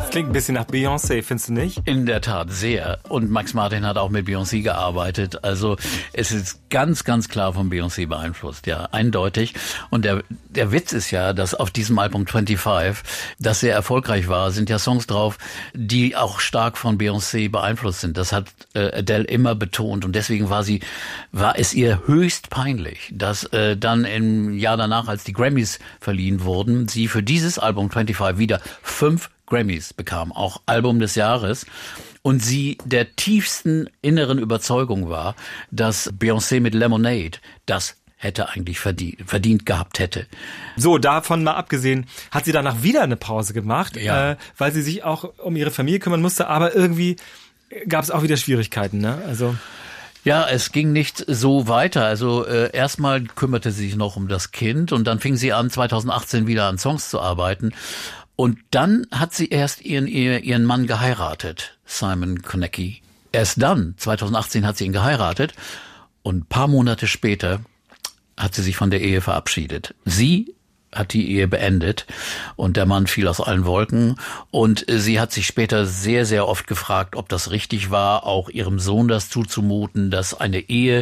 Das klingt ein bisschen nach Beyoncé, findest du nicht? In der Tat, sehr. Und Max Martin hat auch mit Beyoncé gearbeitet. Also es ist ganz, ganz klar von Beyoncé beeinflusst, ja, eindeutig. Und der Witz ist ja, dass auf diesem Album 25, das sehr erfolgreich war, sind ja Songs drauf, die auch stark von Beyoncé beeinflusst sind. Das hat Adele immer betont. Und deswegen war es ihr höchst peinlich, dass dann im Jahr danach, als die Grammys verliehen wurden, sie für dieses Album 25 wieder 5 Grammys bekam, auch Album des Jahres. Und sie der tiefsten inneren Überzeugung war, dass Beyoncé mit Lemonade das hätte eigentlich verdient gehabt hätte. So, davon mal abgesehen, hat sie danach wieder eine Pause gemacht, ja. Weil sie sich auch um ihre Familie kümmern musste, aber irgendwie gab es auch wieder Schwierigkeiten, ne? Also ja, es ging nicht so weiter. Also erstmal kümmerte sie sich noch um das Kind und dann fing sie an, 2018 wieder an Songs zu arbeiten. Und dann hat sie erst ihren Mann geheiratet, Simon Konecki. Erst dann, 2018, hat sie ihn geheiratet und ein paar Monate später hat sie sich von der Ehe verabschiedet. Sie hat die Ehe beendet und der Mann fiel aus allen Wolken und sie hat sich später sehr, sehr oft gefragt, ob das richtig war, auch ihrem Sohn das zuzumuten, dass eine Ehe,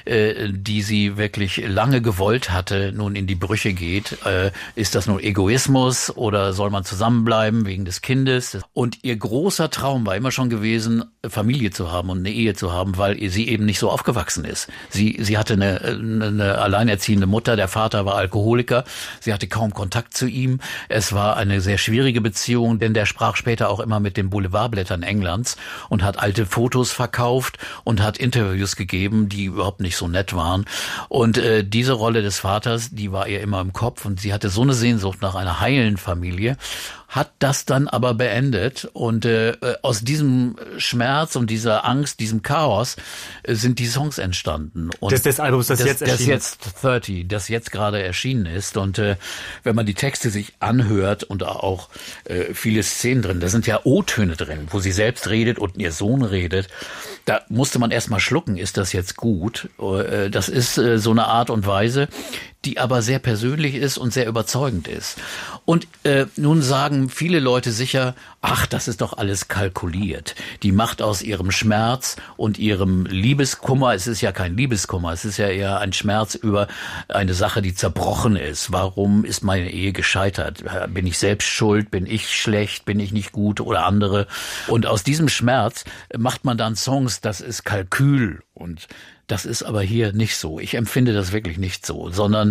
die sie wirklich lange gewollt hatte, nun in die Brüche geht. Ist das nur Egoismus oder soll man zusammenbleiben wegen des Kindes? Und ihr großer Traum war immer schon gewesen, Familie zu haben und eine Ehe zu haben, weil sie eben nicht so aufgewachsen ist. Sie hatte eine alleinerziehende Mutter, der Vater war Alkoholiker. Sie hatte kaum Kontakt zu ihm. Es war eine sehr schwierige Beziehung, denn der sprach später auch immer mit den Boulevardblättern Englands und hat alte Fotos verkauft und hat Interviews gegeben, die überhaupt nicht so nett waren. Und diese Rolle des Vaters, die war ihr immer im Kopf und sie hatte so eine Sehnsucht nach einer heilen Familie, hat das dann aber beendet und aus diesem Schmerz und dieser Angst, diesem Chaos sind die Songs entstanden. Und des Albums, das jetzt erschienen ist. Das 30, das jetzt gerade erschienen ist. Und wenn man die Texte sich anhört und auch viele Szenen drin, da sind ja O-Töne drin, wo sie selbst redet und ihr Sohn redet. Da musste man erst mal schlucken, ist das jetzt gut? Das ist so eine Art und Weise, die aber sehr persönlich ist und sehr überzeugend ist. Und nun sagen viele Leute sicher, ach, das ist doch alles kalkuliert. Die macht aus ihrem Schmerz und ihrem Liebeskummer, es ist ja kein Liebeskummer, es ist ja eher ein Schmerz über eine Sache, die zerbrochen ist. Warum ist meine Ehe gescheitert? Bin ich selbst schuld? Bin ich schlecht? Bin ich nicht gut oder andere? Und aus diesem Schmerz macht man dann Songs, das ist Kalkül und das ist aber hier nicht so. Ich empfinde das wirklich nicht so, sondern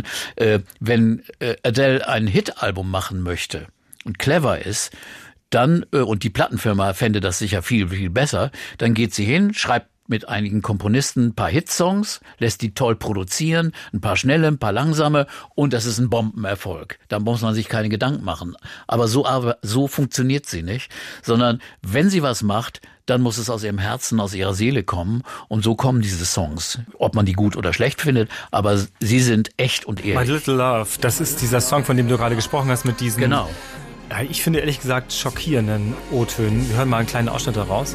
wenn Adele ein Hit-Album machen möchte und clever ist, dann, und die Plattenfirma fände das sicher viel, viel besser, dann geht sie hin, schreibt mit einigen Komponisten ein paar Hitsongs, lässt die toll produzieren, ein paar schnelle, ein paar langsame und das ist ein Bombenerfolg. Da muss man sich keine Gedanken machen. Aber so funktioniert sie nicht, sondern wenn sie was macht, dann muss es aus ihrem Herzen, aus ihrer Seele kommen und so kommen diese Songs. Ob man die gut oder schlecht findet, aber sie sind echt und ehrlich. My Little Love, das ist dieser Song, von dem du gerade gesprochen hast mit diesen, genau. Ich finde ehrlich gesagt schockierenden O-Tönen. Wir hören mal einen kleinen Ausschnitt daraus.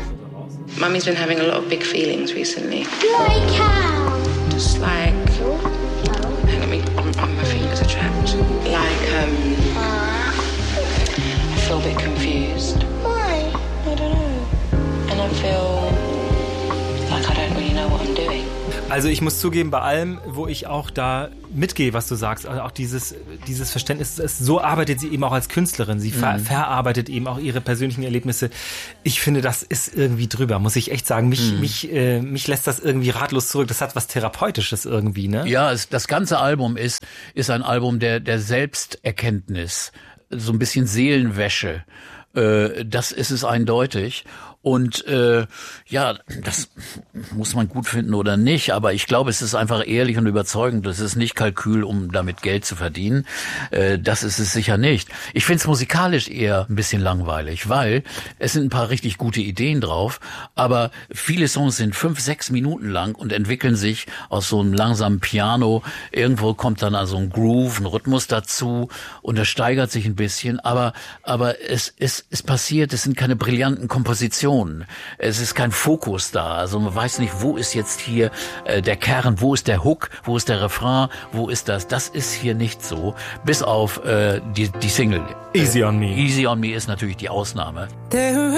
Mummy's been having a lot of big feelings recently. Like how? Just like, hang on, my fingers are trapped. Like, I feel a bit confused. Why? I don't know. And I feel like I don't really know what I'm doing. Also ich muss zugeben, bei allem, wo ich auch da mitgehe, was du sagst, also auch dieses Verständnis, so arbeitet sie eben auch als Künstlerin. Sie verarbeitet eben auch ihre persönlichen Erlebnisse. Ich finde, das ist irgendwie drüber, muss ich echt sagen. Mich lässt das irgendwie ratlos zurück. Das hat was Therapeutisches irgendwie, ne? Ja, das ganze Album ist ein Album der Selbsterkenntnis, so ein bisschen Seelenwäsche. Das ist es eindeutig. Und ja, das muss man gut finden oder nicht, aber ich glaube, es ist einfach ehrlich und überzeugend. Es ist nicht Kalkül, um damit Geld zu verdienen. Das ist es sicher nicht. Ich finde es musikalisch eher ein bisschen langweilig, weil es sind ein paar richtig gute Ideen drauf, aber viele Songs sind 5-6 Minuten lang und entwickeln sich aus so einem langsamen Piano. Irgendwo kommt dann also ein Groove, ein Rhythmus dazu und das steigert sich ein bisschen, aber es ist nichts ist passiert, es sind keine brillanten Kompositionen, es ist kein Fokus da, also man weiß nicht, wo ist jetzt hier der Kern, wo ist der Hook, wo ist der Refrain, wo ist das ist hier nicht so, bis auf die Single. Easy on Me. Easy on Me ist natürlich die Ausnahme.